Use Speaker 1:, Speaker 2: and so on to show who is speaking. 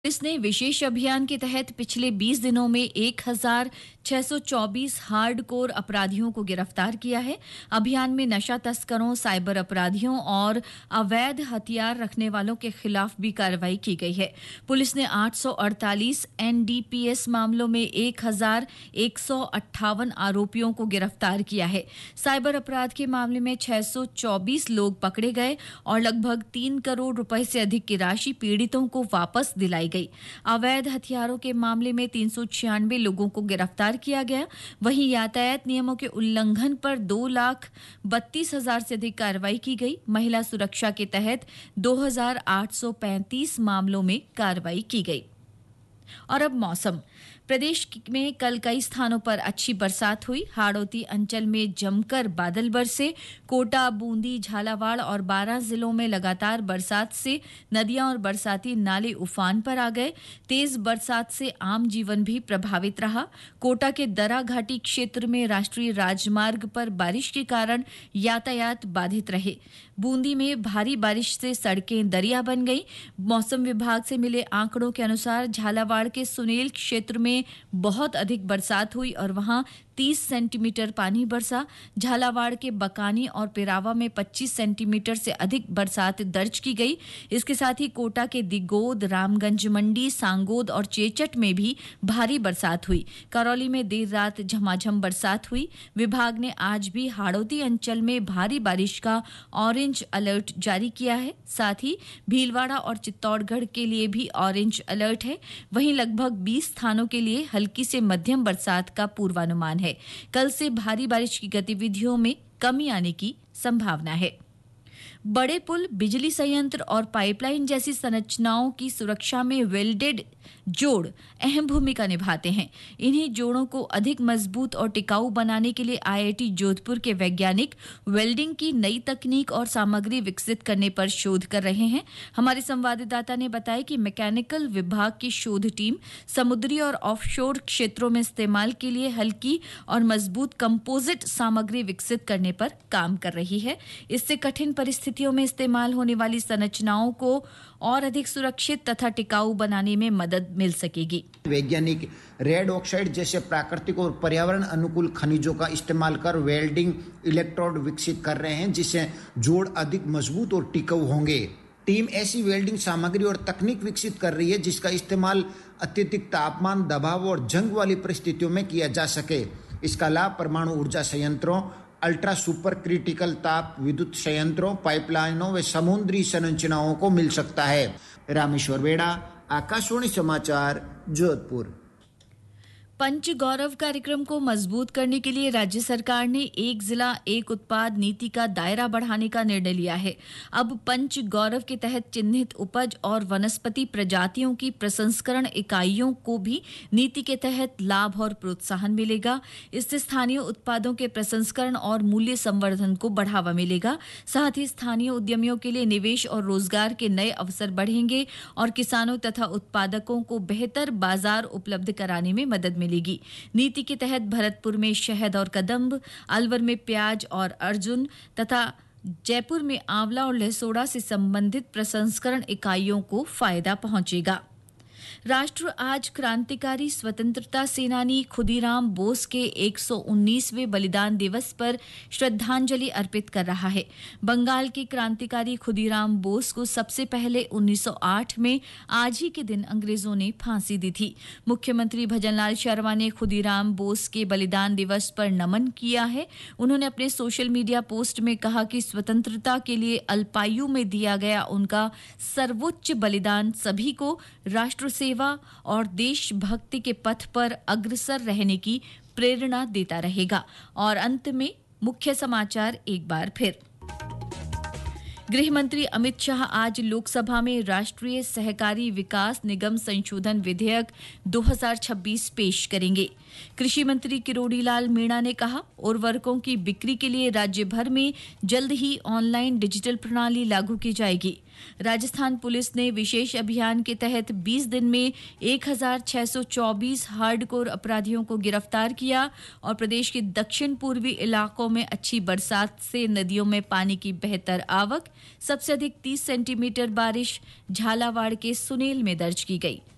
Speaker 1: Police ने विशेष अभियान के तहत पिछले 20 दिनों में 1,624 हार्डकोर अपराधियों को गिरफ्तार किया है। अभियान में नशा तस्करों, साइबर अपराधियों और अवैध हथियार रखने वालों के खिलाफ भी कार्रवाई की गई है। पुलिस ने 848 एनडीपीएस मामलों में 1,158 आरोपियों को गिरफ्तार किया है। साइबर अपराध के मामले में 624 लोग पकड़े गए और लगभग 3 करोड़ रुपए से अधिक की राशि पीड़ितों को वापस दिलाई गई। अवैध हथियारों के मामले में 396 लोगों को गिरफ्तार किया गया। वहीं यातायात नियमों के उल्लंघन पर 2,32,000 से अधिक कार्रवाई की गई। महिला सुरक्षा के तहत 2,835 मामलों में कार्रवाई की गई। और अब मौसम। प्रदेश में कल कई स्थानों पर अच्छी बरसात हुई। हाड़ौती अंचल में जमकर बादल बरसे। कोटा, बूंदी, झालावाड़ और 12 जिलों में लगातार बरसात से नदियां और बरसाती नाले उफान पर आ गए। तेज बरसात से आम जीवन भी प्रभावित रहा। कोटा के दरा घाटी क्षेत्र में राष्ट्रीय राजमार्ग पर बारिश के कारण यातायात बाधित रहे। बूंदी में भारी बारिश से सड़कें दरिया बन गई। मौसम विभाग से मिले आंकड़ों के अनुसार झालावाड़ के सुनेल क्षेत्र में बहुत अधिक बरसात हुई और वहां 30 सेंटीमीटर पानी बरसा। झालावाड़ के बकानी और पिरावा में 25 सेंटीमीटर से अधिक बरसात दर्ज की गई। इसके साथ ही कोटा के दिगोद, रामगंज मंडी, सांगोद और चेचट में भी भारी बरसात हुई। करौली में देर रात झमाझम बरसात हुई। विभाग ने आज भी हाड़ौती अंचल में भारी बारिश का ऑरेंज अलर्ट जारी किया है। साथ ही भीलवाड़ा और चित्तौड़गढ़ के लिए भी ऑरेंज अलर्ट है। वहीं लगभग 20 स्थानों के लिए हल्की से मध्यम बरसात का पूर्वानुमान है। कल से भारी बारिश की गतिविधियों में कमी आने की संभावना है। बड़े पुल, बिजली संयंत्र और पाइपलाइन जैसी संरचनाओं की सुरक्षा में वेल्डेड जोड़ अहम भूमिका निभाते हैं। इन्हीं जोड़ों को अधिक मजबूत और टिकाऊ बनाने के लिए आईआईटी जोधपुर के वैज्ञानिक वेल्डिंग की नई तकनीक और सामग्री विकसित करने पर शोध कर रहे हैं। हमारे संवाददाता ने बताया कि मैकेनिकल विभाग की शोध टीम समुद्री और ऑफशोर क्षेत्रों में इस्तेमाल के लिए हल्की और मजबूत कंपोजिट सामग्री विकसित करने पर काम कर रही है। इससे कठिन परिस्थितियों में इस्तेमाल होने वाली संरचनाओं को और अधिक सुरक्षित तथा टिकाऊ बनाने में मदद मिल सकेगी।
Speaker 2: वैज्ञानिक रेड ऑक्साइड जैसे प्राकृतिक और पर्यावरण अनुकूल खनिजों का इस्तेमाल कर वेल्डिंग इलेक्ट्रोड विकसित कर रहे हैं, जिससे जोड़ अधिक मजबूत और टिकाऊ होंगे। टीम ऐसी वेल्डिंग सामग्री और तकनीक विकसित कर रही है जिसका इस्तेमाल अत्यधिक तापमान, दबाव और जंग वाली परिस्थितियों में किया जा सके। इसका लाभ परमाणु ऊर्जा संयंत्रों, अल्ट्रा सुपर क्रिटिकल ताप विद्युत संयंत्रों, पाइपलाइनों व समुद्री संरचनाओं को मिल सकता है। रामेश्वर बेड़ा, आकाशवाणी समाचार, जोधपुर।
Speaker 1: पंच गौरव कार्यक्रम को मजबूत करने के लिए राज्य सरकार ने एक जिला एक उत्पाद नीति का दायरा बढ़ाने का निर्णय लिया है। अब पंच गौरव के तहत चिन्हित उपज और वनस्पति प्रजातियों की प्रसंस्करण इकाइयों को भी नीति के तहत लाभ और प्रोत्साहन मिलेगा। इससे स्थानीय उत्पादों के प्रसंस्करण और मूल्य संवर्धन को बढ़ावा मिलेगा। साथ ही स्थानीय उद्यमियों के लिए निवेश और रोजगार के नए अवसर बढ़ेंगे और किसानों तथा उत्पादकों को बेहतर बाजार उपलब्ध कराने में मदद मिलेगी। नीति के तहत भरतपुर में शहद और कदम्ब, अलवर में प्याज और अर्जुन तथा जयपुर में आंवला और लहसोड़ा से संबंधित प्रसंस्करण इकाइयों को फायदा पहुंचेगा। राष्ट्र आज क्रांतिकारी स्वतंत्रता सेनानी खुदीराम बोस के 119वें बलिदान दिवस पर श्रद्धांजलि अर्पित कर रहा है। बंगाल के क्रांतिकारी खुदीराम बोस को सबसे पहले 1908 में आज ही के दिन अंग्रेजों ने फांसी दी थी। मुख्यमंत्री भजनलाल शर्मा ने खुदीराम बोस के बलिदान दिवस पर नमन किया है। उन्होंने अपने सोशल मीडिया पोस्ट में कहा कि स्वतंत्रता के लिए अल्पायु में दिया गया उनका सर्वोच्च बलिदान सभी को राष्ट्र सेवा और देशभक्ति के पथ पर अग्रसर रहने की प्रेरणा देता रहेगा। और अंत में मुख्य समाचार एक बार फिर। गृह मंत्री अमित शाह आज लोकसभा में राष्ट्रीय सहकारी विकास निगम संशोधन विधेयक 2026 पेश करेंगे। कृषि मंत्री किरोड़ी लाल मीणा ने कहा, उर्वरकों की बिक्री के लिए राज्य भर में जल्द ही ऑनलाइन डिजिटल प्रणाली लागू की जाएगी। राजस्थान पुलिस ने विशेष अभियान के तहत 20 दिन में 1,624 हार्डकोर अपराधियों को गिरफ्तार किया और प्रदेश के दक्षिण पूर्वी इलाकों में अच्छी बरसात से नदियों में पानी की बेहतर आवक। सबसे अधिक 30 सेंटीमीटर बारिश झालावाड़ के सुनेल में दर्ज की गई।